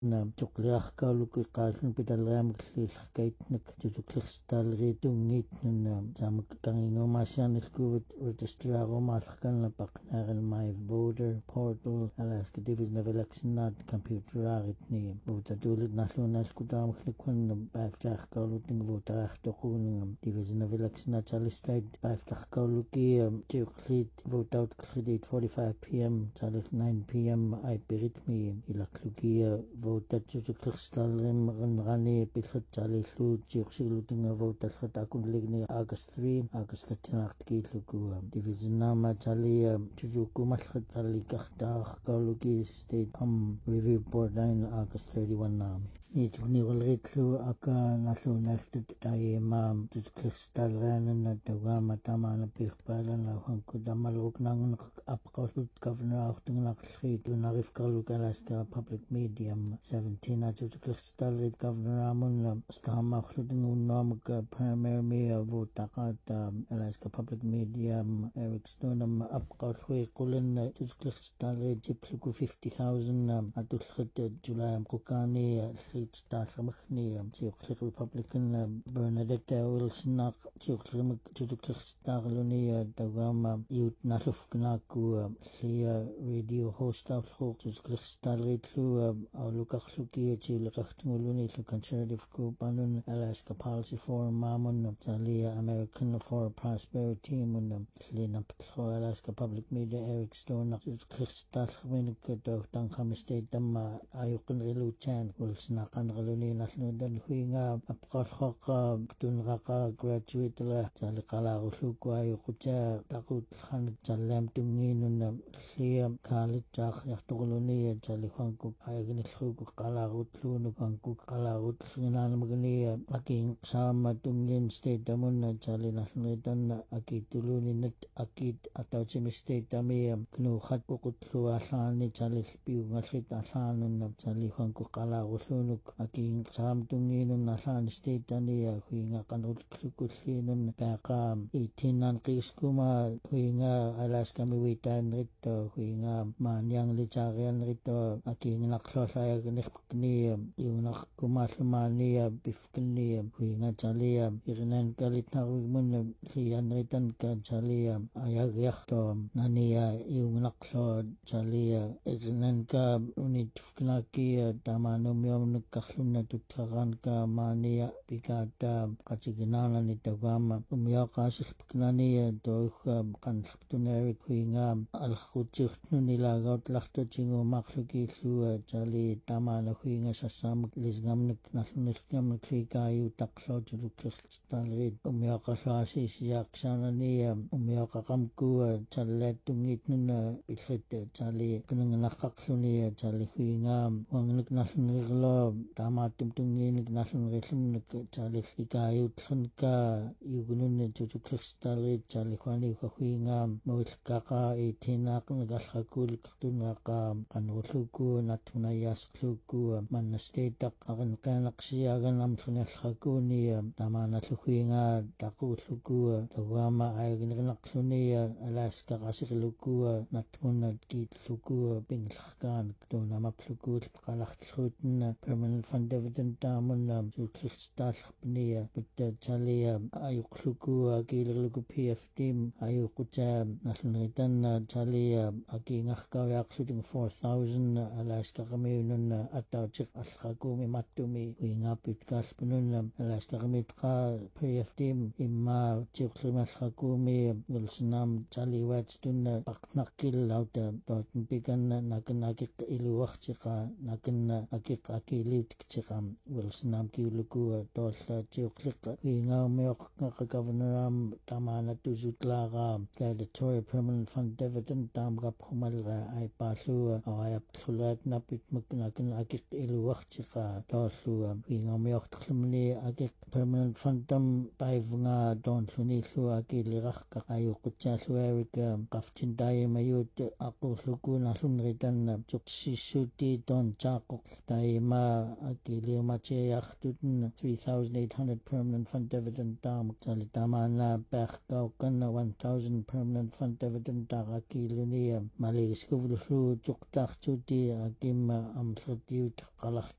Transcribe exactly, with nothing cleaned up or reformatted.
na tuqliarkaalukui qaallun pitalriamikliillakkaitnak tutuklerstaaleriitunggiit nunna saamak kangingumaasiarnilkuuvut registraarumaallaqannapaq naaqalmai voter portal Alaska Division of Elections computeraaritni votatuulit narluunaalkutaamaklikwanna paiftaarkaalutning votaraartoquunngam Division of Elections chalistait paiftarkaaluki tiuqliit vote-out qliit forty-five p m talit nine p m aipiritmi ilaqlukia votatsutuklerstaalrim qanrani pillatsalilluut tiuqsilutinga votallat akunligni August three August thirteen-aartkiillukua divisionnaama talia tutukkumallat allikartaarkaaluki state home review board nine August thirty-one naami niitukniuqalritlu aka nalluunaaltut taimaam tutuklerstaalriananna taugaama tamaana piirpaalana hanku tamalruknaanguneq apqallut governor aartungunaqllriit tunarifkarluk Alaska Public Medium seventeen tutuklerstaalrit governor aamunna stahamaarlutunguunnuamuk primary mayor votaqaata Alaska Public Medium Eric Stoneham apqallui qulanna tutuklerstaalrit tipluku fifty thousand atullrat July amqukaani taallamagni tiuqliq Republican Bernadette Wilson tiuqliq tutuklerstaarluni taugaama youth nallufknaakku lia radio host awlquq tutuklerstaalritlu auluqarluki tiuliqartunguluni lu conservative group anun Alaska Policy Forum aamun talia American for Prosperity mun linaptlo Alaska Public Media Eric Stone tutuklerstaalminik tawtangqamistate tamma ayuqinriluutaan wilsnaqanqaluni nallnuudan huinga apqallqaqa tunraqa graduate la taliqalaarulluku ayuquta taqutllhan tallam tungiinunna lia college yartuquluni talihuanku ayagnilluku qalaarutluunu hanku qalaarutllnginaanamagni aking saama tungin state amunna talinallnritanna akituluninat akit atauchimi state amia knuuqat uqutluallaani talilpiungallit allaanunna talihuanku qalaarulluunuk aking saam tungiinun allaani state ania huinga qanrullukulliinun paaqaam eighteen-naan qiiskuma huinga Alaska miwitaanritto huinga maanianglitaarianritto akinginaqlollayagnirpakni iunaqkumaallumaania pifkni huinga talia irinan kalitnarwigmun lianritan ka talia ayagiarto nania iunaqlo talia irinan ka unitfknaaki tamaanumioomnukkarlunna tutqaranka maania pikata qatiginaanani taugaama umioqaasirpaknania tougga qanllerptunerik huinga alqutiurtnunilaagautlartutinguumaaqlukiillua tali tamaana huinga sassaamuk lisngamnik nallunilngamnik huikaayuutaqlo tutuklerstaalrit umioqalluasiisiaaqsaanania umioqaqamkua tallaattungiitnuna pillat tali qinanganarqaqluni tali huinga wangnuk nallunrirlo tamaattum tungiinik nallunrillumnik talil ikaayuutllanka yugununna tutuklerstaalrit talihuaniuka huinga mawilkaqa eighteen-aaqnagallrakuulikertunraqa qanrulluku nathunayaasqluku manna state-aq aqanqaanaqsiaganamlluniallrakuuni tamaanallu huinga taqulluku taugaama ayagnerinaqluni Alaska qasirluku natmunna kiitluku pinglarkaanak tuunamaplukuul qalartluutna permanent fund dividend taamunna tutuklerstaallerpni pitta talia ayuqluku akiilerluku P F D ayuquta nallunritanna talia akingarkawiaqluting four thousand Alaska qamiununna attauchiq allrakuumi mattumi huingaappitkaalpununna Alaska qamitqa P F D imma tiuqlimallrakuumi wilsnaam taliwaattunna paqnarkillauta tootn pikanna nakan akiq iluartiqa nakanna akiq akiliutiktiqa wilsnaam kiuluku toolla tiuqliq huingaumioqqaqa governoraam tamaana tusutlaaqa statutory permanent fund dividend taamqaphumalra aipaalluwa awayaptlullaatnapitmak nakan akiq iluartiqa toollua huingaumioqterlumni akiq permanent fund tam paivnga toonlunillu akilirarqa ayuqutaallu Erika qaftintayimayuut aqulluku nallunritanna tuqsissuuti toon taaqoq taima akiliumatiartutna three thousand eight hundred permanent fund dividend taamak tali tamaana paaqkauqanna one thousand permanent fund dividend taaqakiilunia maligiskuvlullu tuqtaartuuti akimma amllertiut qalar